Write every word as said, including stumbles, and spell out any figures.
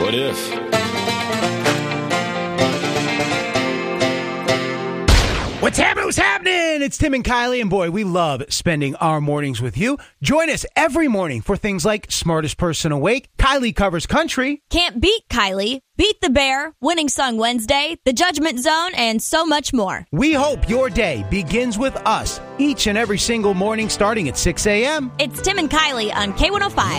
What if? What's happening? What's happening? It's Tim and Kylie, and boy, we love spending our mornings with you. Join us every morning for things like Smartest Person Awake, Kylie Covers Country, Can't Beat Kylie, Beat the Bear, Winning Song Wednesday, The Judgment Zone, and so much more. We hope your day begins with us each and every single morning starting at six a.m. It's Tim and Kylie on K one oh five.